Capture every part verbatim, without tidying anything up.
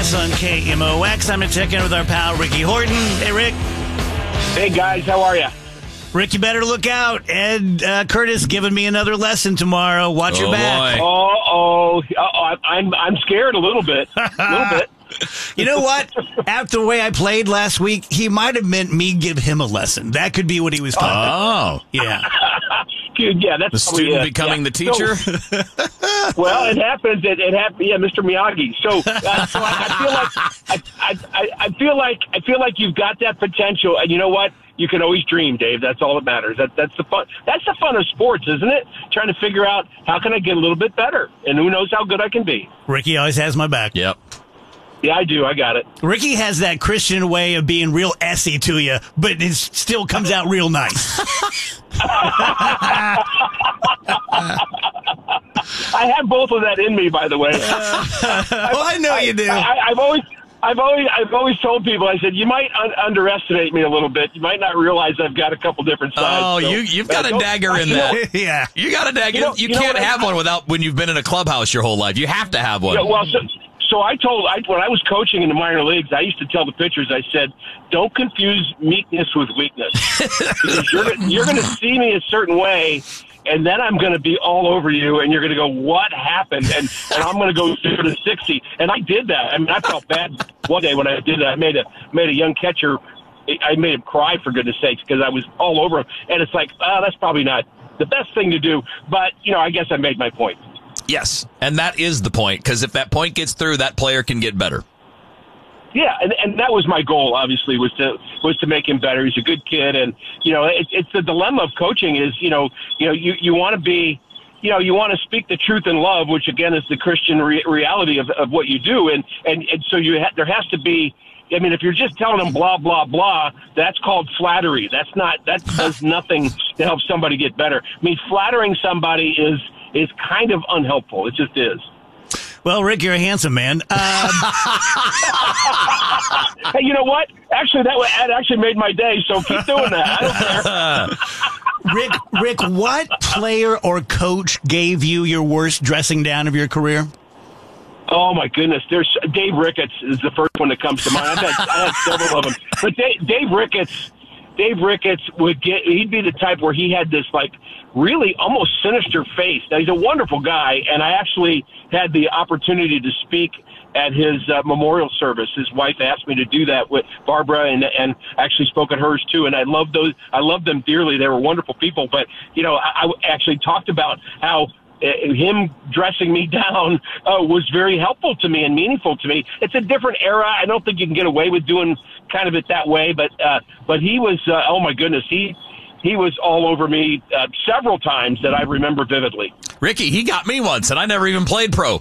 Sports on K M O X. I'm going to check in with our pal Ricky Horton. Hey, Rick. Hey, guys. How are you? Rick, you better look out. Ed uh, Curtis giving me another lesson tomorrow. Watch Oh, your back. boy. Oh, oh, I'm I'm scared a little bit. A little bit. You know what? After the way I played last week, he might have meant me give him a lesson. That could be what he was talking about. Oh. Yeah. Dude, yeah, that's The probably student it. becoming Yeah. the teacher? So, well, it happens. It, it happens. Yeah, Mister Miyagi. So, uh, so I, I feel like I, I, I, I feel like I feel like you've got that potential, and you know what? You can always dream, Dave. That's all that matters. That that's the fun. That's the fun of sports, isn't it? Trying to figure out how can I get a little bit better, and who knows how good I can be. Ricky always has my back. Yep. Yeah, I do. I got it. Ricky has that Christian way of being real essy to you, but it still comes out real nice. I have both of that in me, by the way. Well, I know you do. I, I've always, I've always, I've always told people. I said you might un- underestimate me a little bit. You might not realize I've got a couple different sides. Oh, so, you, you've got uh, a don't- dagger in you know, that. Yeah. You got a dagger. You know- you you know can't what I- have one without when you've been in a clubhouse your whole life. You have to have one. Yeah, well, so, so I told I, when I was coaching in the minor leagues, I used to tell the pitchers, I said, "Don't confuse meekness with weakness, because you're gonna- you're going to see me a certain way." And then I'm going to be all over you, and you're going to go, "What happened?" And and I'm going to go zero to sixty. And I did that. I mean, I felt bad one day when I did that. I made a made a young catcher. I made him cry, for goodness sakes, because I was all over him. And it's like, oh, that's probably not the best thing to do. But you know, I guess I made my point. Yes, and that is the point, because if that point gets through, that player can get better. Yeah, and, and that was my goal. Obviously, was to was to make him better. He's a good kid, and you know, it, it's the dilemma of coaching is you know, you know, you you want to be, you know, you want to speak the truth in love, which again is the Christian re- reality of, of what you do, and and, and so you ha- there has to be. I mean, if you're just telling them blah blah blah, that's called flattery. That's not that does nothing to help somebody get better. I mean, flattering somebody is is kind of unhelpful. It just is. Well, Rick, you're a handsome man. Um, Hey, you know what? Actually, that, that actually made my day, so keep doing that. I don't care. Rick, Rick, what player or coach gave you your worst dressing down of your career? Oh, my goodness. There's Dave Ricketts is the first one that comes to mind. I've had, I had several of them. But Dave, Dave Ricketts, Dave Ricketts would get, he'd be the type where he had this, like, really almost sinister face. Now, he's a wonderful guy, and I actually had the opportunity to speak at his uh, memorial service. His wife asked me to do that with Barbara, and and actually spoke at hers too. And I love those. I love them dearly. They were wonderful people. But you know, I, I actually talked about how uh, him dressing me down uh, was very helpful to me and meaningful to me. It's a different era. I don't think you can get away with doing kind of it that way. But uh, but he was. Uh, oh my goodness, he. He was all over me uh, several times that I remember vividly. Ricky, he got me once, and I never even played pro.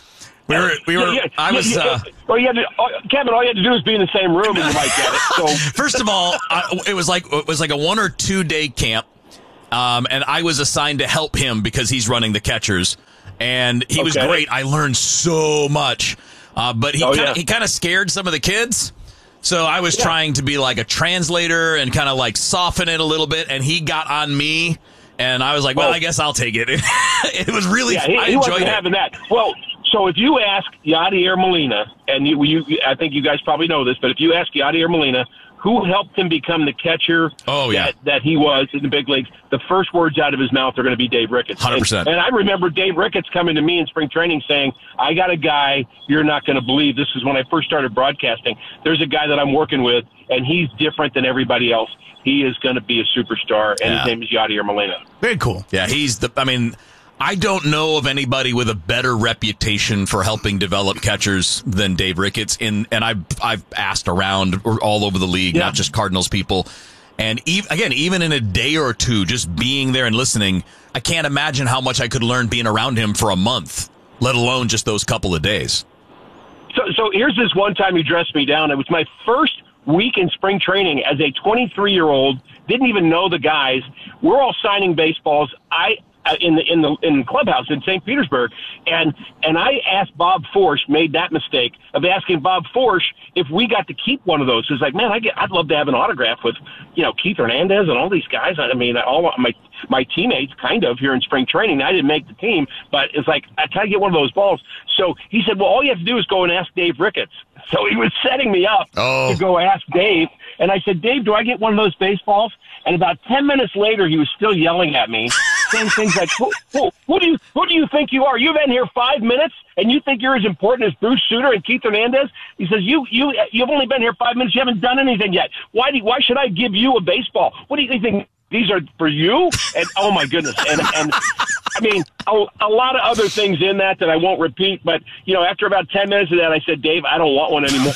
We were, we were, Yeah, yeah, I was, yeah, yeah. uh, well, you had to, oh, Kevin, all you had to do was be in the same room and you might get it. So, first of all, I, it was like, it was like a one or two day camp. Um, and I was assigned to help him because he's running the catchers, and he was Okay. great. I learned so much. Uh, but he Oh, kind of, yeah. he kind of scared some of the kids. So I was Yeah. trying to be like a translator and kind of like soften it a little bit, and he got on me, and I was like, well, Oh. I guess I'll take it. It was really, yeah, he, I he enjoyed wasn't it. having that. Well, so if you ask Yadier Molina, and you, you, I think you guys probably know this, but if you ask Yadier Molina, who helped him become the catcher Oh, yeah. that, that he was in the big leagues, the first words out of his mouth are going to be Dave Ricketts. one hundred percent. And, and I remember Dave Ricketts coming to me in spring training saying, I got a guy you're not going to believe. This is when I first started broadcasting. There's a guy that I'm working with, and he's different than everybody else. He is going to be a superstar, and Yeah. his name is Yadier Molina. Very cool. Yeah, he's the, I mean, I don't know of anybody with a better reputation for helping develop catchers than Dave Ricketts. In and I've I've asked around all over the league, Yeah. not just Cardinals people. And even, again, even in a day or two, just being there and listening, I can't imagine how much I could learn being around him for a month, let alone just those couple of days. So, so here's this one time he dressed me down. It was my first week in spring training as a twenty-three-year-old, didn't even know the guys. We're all signing baseballs. I in the in the in the clubhouse in Saint Petersburg, and and I asked Bob Forsch, made that mistake of asking Bob Forsch if we got to keep one of those. It's like, man, I get, I'd love to have an autograph with, you know, Keith Hernandez and all these guys. I mean, all my my teammates, kind of, here in spring training. I didn't make the team, but it's like, I try to get one of those balls. So he said, well, all you have to do is go and ask Dave Ricketts. So he was setting me up oh. to go ask Dave. And I said, Dave, do I get one of those baseballs? And about ten minutes later, he was still yelling at me, saying things like, who, who, who, do you, who do you think you are? You've been here five minutes, and you think you're as important as Bruce Sutter and Keith Hernandez? He says, you, you, you've only been here five minutes. You haven't done anything yet. Why, do, why should I give you a baseball? What do you think? These are for you? And, oh, my goodness. And, and I mean, a, a lot of other things in that that I won't repeat. But, you know, after about ten minutes of that, I said, Dave, I don't want one anymore.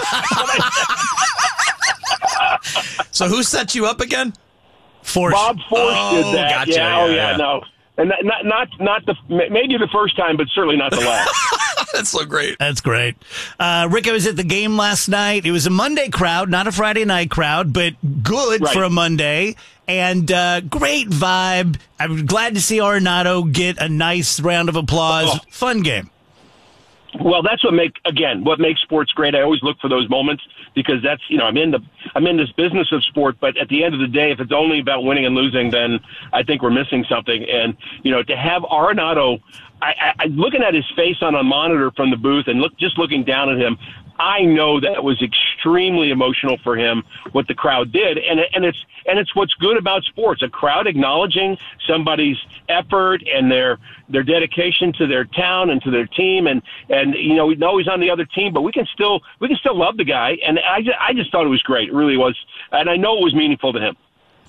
So who set you up again? Forsch. Bob Forsch oh, did that. Gotcha. Yeah, yeah, oh, yeah, yeah, no. And not, not, not, not the, maybe the first time, but certainly not the last. That's so great. That's great. Uh, Rick, I was at the game last night. It was a Monday crowd, not a Friday night crowd, but good Right. for a Monday. And uh, great vibe. I'm glad to see Arenado get a nice round of applause. Oh. Fun game. Well, that's what make again what makes sports great. I always look for those moments because that's you know I'm in the I'm in this business of sport. But at the end of the day, if it's only about winning and losing, then I think we're missing something. And you know, to have Arenado, I, I, I looking at his face on a monitor from the booth and look just looking down at him, I know that was extremely emotional for him what the crowd did, and and it's and it's what's good about sports. A crowd acknowledging somebody's effort and their their dedication to their town and to their team, and and you know we know he's on the other team, but we can still we can still love the guy, and I just, I just thought it was great. It really was, and I know it was meaningful to him.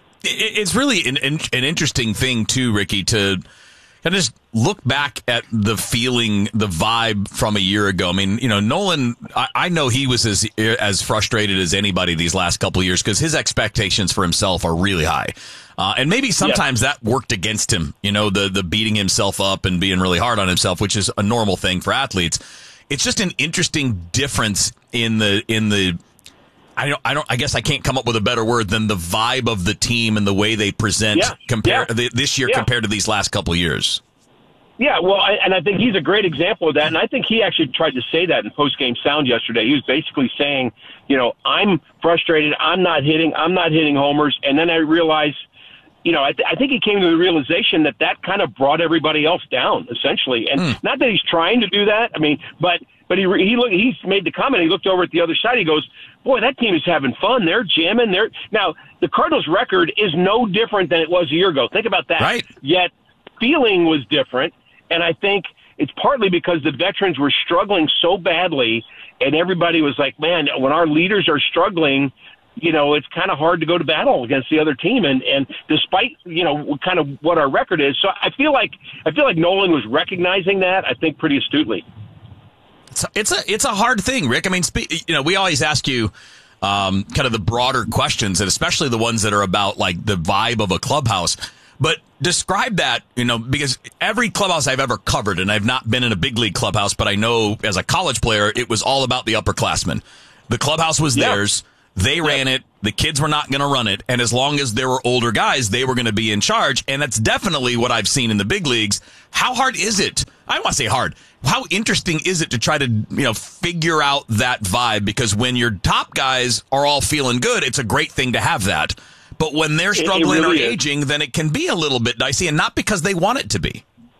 It's really an, an interesting thing too, Ricky, to kind of just look back at the feeling, the vibe from a year ago. I mean, you know, Nolan, I, I know he was as as frustrated as anybody these last couple of years because his expectations for himself are really high. Uh, and maybe sometimes yeah. that worked against him, you know, the, the beating himself up and being really hard on himself, which is a normal thing for athletes. It's just an interesting difference in the, in the, I don't, I don't, I guess I can't come up with a better word than the vibe of the team and the way they present yeah. compare yeah. this year yeah. compared to these last couple of years. Yeah, well, I, and I think he's a great example of that. And I think he actually tried to say that in post-game sound yesterday. He was basically saying, you know, I'm frustrated. I'm not hitting. I'm not hitting homers. And then I realized, you know, I, th- I think he came to the realization that that kind of brought everybody else down, essentially. And mm. not that he's trying to do that. I mean, but but he he look, he made the comment. He looked over at the other side. He goes, boy, that team is having fun. They're jamming. They're now the Cardinals' record is no different than it was a year ago. Think about that. Right. Yet feeling was different. And I think it's partly because the veterans were struggling so badly, and everybody was like, man, when our leaders are struggling, you know, it's kind of hard to go to battle against the other team. And, and despite, you know, kind of what our record is. So I feel like I feel like Nolan was recognizing that, I think, pretty astutely. It's a, it's a, it's a hard thing, Rick. I mean, spe- you know, we always ask you um, kind of the broader questions, and especially the ones that are about, like, the vibe of a clubhouse. But describe that, you know, because every clubhouse I've ever covered, and I've not been in a big league clubhouse, but I know as a college player, it was all about the upperclassmen. The clubhouse was yeah. theirs. They yeah. ran it. The kids were not going to run it. And as long as there were older guys, they were going to be in charge. And that's definitely what I've seen in the big leagues. How hard is it? I don't want to say hard. How interesting is it to try to, you know, figure out that vibe? Because when your top guys are all feeling good, it's a great thing to have that. But when they're struggling really or aging, is. then it can be a little bit dicey, and not because they want it to be.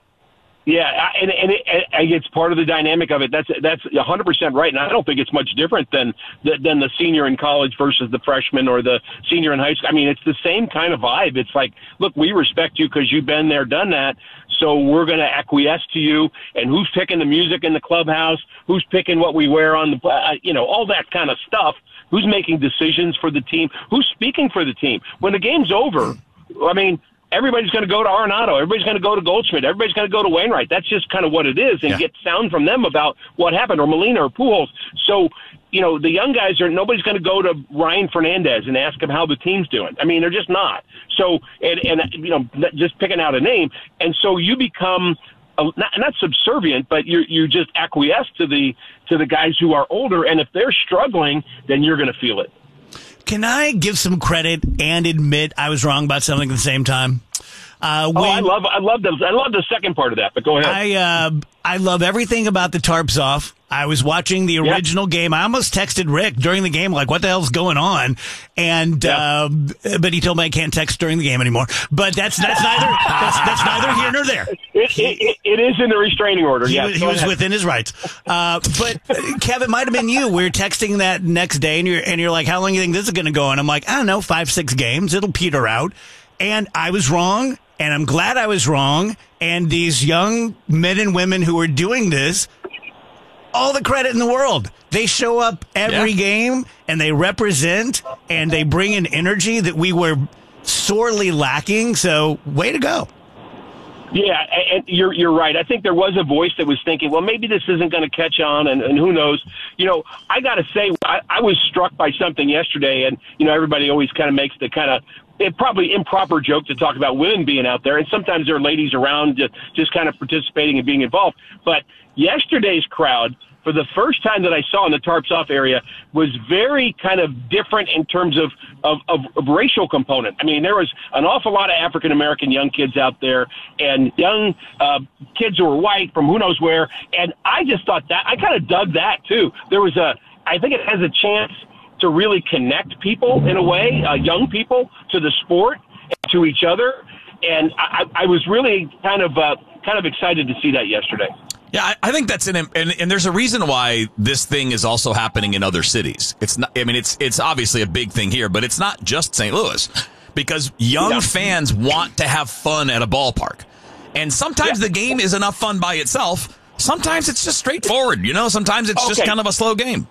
Yeah, and, and, it, and it's part of the dynamic of it. That's that's one hundred percent right, and I don't think it's much different than than the senior in college versus the freshman or the senior in high school. I mean, it's the same kind of vibe. It's like, look, we respect you because you've been there, done that, so we're going to acquiesce to you. And who's picking the music in the clubhouse? Who's picking what we wear on the, uh, you know, all that kind of stuff. Who's making decisions for the team? Who's speaking for the team? When the game's over, I mean, everybody's going to go to Arenado. Everybody's going to go to Goldschmidt. Everybody's going to go to Wainwright. That's just kind of what it is, and yeah. get sound from them about what happened, or Molina or Pujols. So, you know, the young guys are, nobody's going to go to Ryan Fernandez and ask him how the team's doing. I mean, they're just not. So, and, and you know, just picking out a name. And so you become uh, not, not subservient, but you you just acquiesce to the to the guys who are older. And if they're struggling, then you're going to feel it. Can I give some credit and admit I was wrong about something at the same time? Uh, oh, when, I love, I love the, I love the second part of that. But go ahead. I, uh, I love everything about the tarps off. I was watching the original yep. game. I almost texted Rick during the game, like, what the hell's going on? And, yep. uh, but he told me I can't text during the game anymore. But that's, that's neither, that's, that's neither here nor there. It, it, it is in the restraining order. He, yes, was, he was within his rights. Uh, but Kev, it might have been you. We were texting that next day and you're, and you're like, how long do you think this is going to go? And I'm like, I don't know, five, six games. It'll peter out. And I was wrong. And I'm glad I was wrong. And these young men and women who are doing this, all the credit in the world. They show up every yeah. game and they represent and they bring an energy that we were sorely lacking. So way to go. Yeah, and you're you're right. I think there was a voice that was thinking, well, maybe this isn't going to catch on, and, and who knows? You know, I got to say, I, I was struck by something yesterday, and, you know, everybody always kind of makes the kind of it probably improper joke to talk about women being out there, and sometimes there are ladies around just, just kind of participating and being involved. But yesterday's crowd, for the first time that I saw in the Tarps Off area, was very kind of different in terms of, of, of, of racial component. I mean, there was an awful lot of African-American young kids out there and young uh, kids who were white from who knows where. And I just thought that, I kind of dug that too. There was a, I think it has a chance to really connect people in a way, uh, young people, to the sport and to each other. And I, I was really kind of, uh, kind of excited to see that yesterday. Yeah, I, I think that's an and, and there's a reason why this thing is also happening in other cities. It's not. I mean, it's it's obviously a big thing here, but it's not just Saint Louis, because young yeah. fans want to have fun at a ballpark, and sometimes yeah. the game is enough fun by itself. Sometimes it's just straightforward. You know, sometimes it's okay. just kind of a slow game.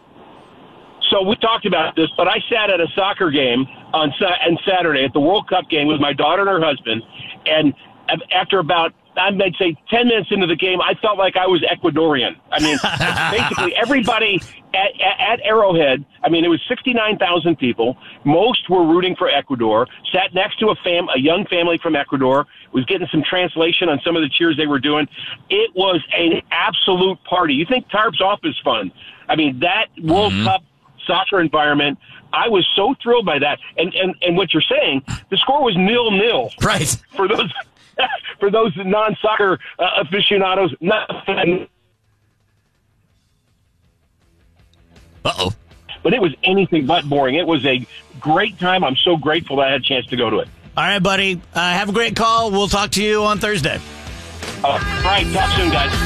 So we talked about this, but I sat at a soccer game on on Saturday at the World Cup game with my daughter and her husband, and after about I'd say ten minutes into the game, I felt like I was Ecuadorian. I mean, basically everybody at, at, at Arrowhead, I mean, it was sixty-nine thousand people. Most were rooting for Ecuador, sat next to a fam, a young family from Ecuador, was getting some translation on some of the cheers they were doing. It was an absolute party. You think Tarps Off is fun. I mean, that World mm-hmm. Cup soccer environment, I was so thrilled by that. And, and, and what you're saying, the score was nil-nil. Right. For those... For those non-soccer uh, aficionados, not Uh-oh. But it was anything but boring. It was a great time. I'm so grateful that I had a chance to go to it. All right, buddy. Uh, have a great call. We'll talk to you on Thursday. Uh, all right. Talk soon, guys.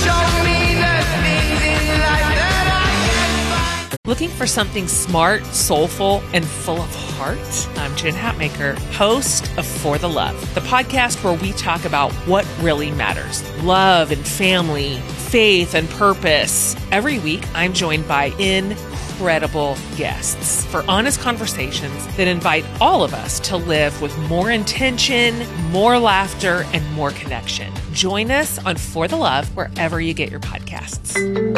Looking for something smart, soulful, and full of heart? I'm Jen Hatmaker, host of For the Love, the podcast where we talk about what really matters. Love and family, faith and purpose. Every week, I'm joined by incredible guests for honest conversations that invite all of us to live with more intention, more laughter, and more connection. Join us on For the Love wherever you get your podcasts.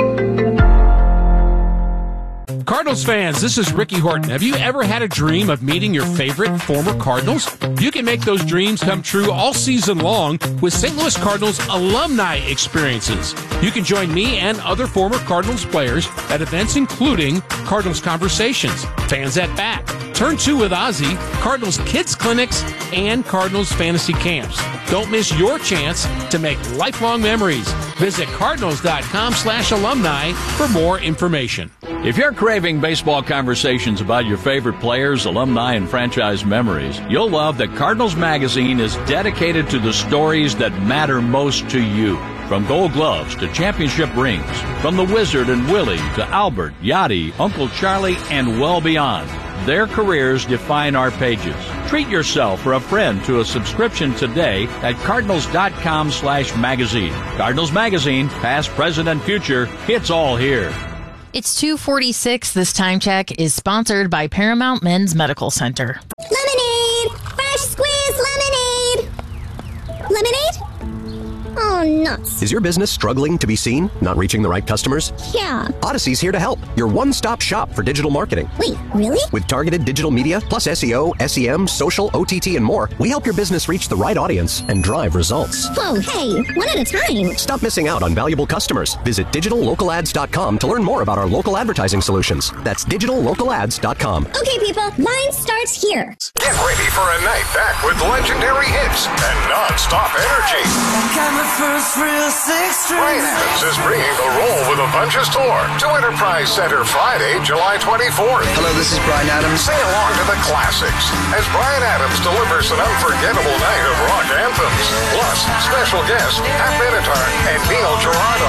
Cardinals fans, this is Ricky Horton. Have you ever had a dream of meeting your favorite former Cardinals? You can make those dreams come true all season long with Saint Louis Cardinals alumni experiences. You can join me and other former Cardinals players at events including Cardinals Conversations, Fans at Bat, Turn two with Ozzy, Cardinals Kids Clinics, and Cardinals Fantasy Camps. Don't miss your chance to make lifelong memories. Visit cardinals.com slash alumni for more information. If you're craving baseball conversations about your favorite players, alumni, and franchise memories, you'll love that Cardinals Magazine is dedicated to the stories that matter most to you. From Gold Gloves to championship rings, from the Wizard and Willie to Albert, Yachty, Uncle Charlie, and well beyond. Their careers define our pages. Treat yourself or a friend to a subscription today at cardinals.com slash magazine. Cardinals Magazine, past, present, and future, it's all here. It's two forty-six. This time check is sponsored by Paramount Men's Medical Center. Lemonade! Fresh squeezed lemonade! Lemonade? Oh, nuts. Is your business struggling to be seen? Not reaching the right customers? Yeah. Odyssey's here to help. Your one-stop shop for digital marketing. Wait, really? With targeted digital media, plus S E O, S E M, social, O T T, and more, we help your business reach the right audience and drive results. Whoa, hey, one at a time. Stop missing out on valuable customers. Visit digital local ads dot com to learn more about our local advertising solutions. That's digital local ads dot com. Okay, people, mine starts here. Get ready for a night back with legendary hits and non-stop energy. Bryan Adams is bringing the Roll with a Bunches tour to Enterprise Center Friday, July twenty-fourth. Hello, this is Bryan Adams. Sing along to the classics as Bryan Adams delivers an unforgettable night of rock anthems. Plus, special guests Pat Benatar and Neil Giraldo.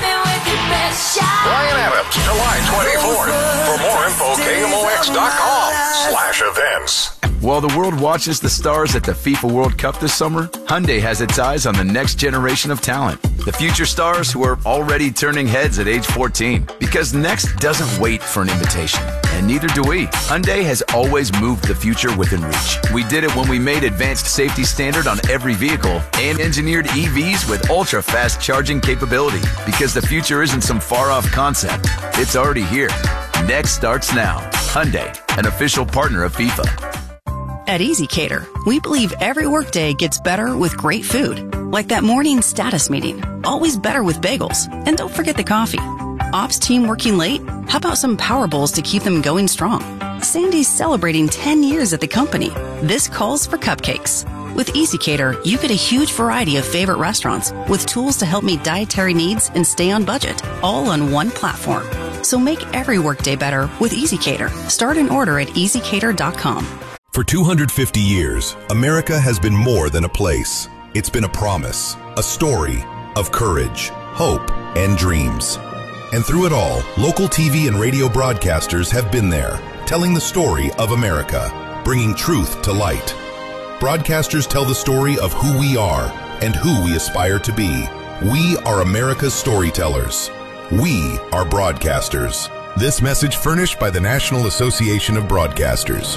Bryan Adams, July twenty-fourth. For more info, K M O X dot com slash events. While the world watches the stars at the FIFA World Cup this summer, Hyundai has its eyes on the next generation of talent. The future stars who are already turning heads at age fourteen. Because next doesn't wait for an invitation. And neither do we. Hyundai has always moved the future within reach. We did it when we made advanced safety standard on every vehicle and engineered E Vs with ultra-fast charging capability. Because the future isn't some far-off concept. It's already here. Next starts now. Hyundai, an official partner of FIFA. At EasyCater, we believe every workday gets better with great food. Like that morning status meeting. Always better with bagels. And don't forget the coffee. Ops team working late? How about some Power Bowls to keep them going strong? Sandy's celebrating ten years at the company. This calls for cupcakes. With EasyCater, you get a huge variety of favorite restaurants with tools to help meet dietary needs and stay on budget, all on one platform. So make every workday better with EasyCater. Start an order at easy cater dot com. For two hundred fifty years, America has been more than a place. It's been a promise, a story of courage, hope, and dreams. And through it all, local T V and radio broadcasters have been there, telling the story of America, bringing truth to light. Broadcasters tell the story of who we are and who we aspire to be. We are America's storytellers. We are broadcasters. This message furnished by the National Association of Broadcasters.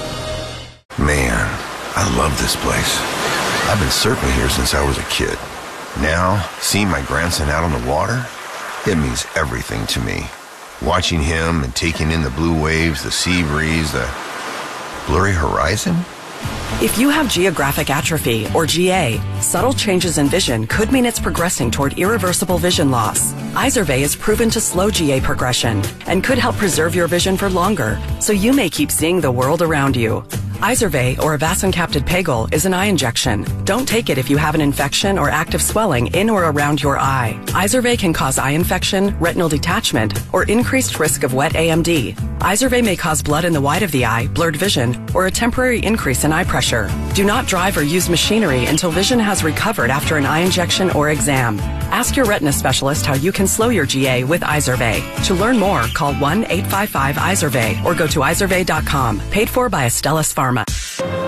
Man, I love this place. I've been surfing here since I was a kid. Now, seeing my grandson out on the water, it means everything to me. Watching him and taking in the blue waves, the sea breeze, the blurry horizon. If you have geographic atrophy, or G A, subtle changes in vision could mean it's progressing toward irreversible vision loss. Izervay is proven to slow G A progression and could help preserve your vision for longer, so you may keep seeing the world around you. Izervay, or avacincaptad pegol, is an eye injection. Don't take it if you have an infection or active swelling in or around your eye. Izervay can cause eye infection, retinal detachment, or increased risk of wet A M D. Izervay may cause blood in the white of the eye, blurred vision, or a temporary increase in eye pressure. Do not drive or use machinery until vision has recovered after an eye injection or exam. Ask your retina specialist how you can slow your G A with Izervay. To learn more, call one eight five five Izervay or go to izervay dot com. Paid for by Astellas Pharma.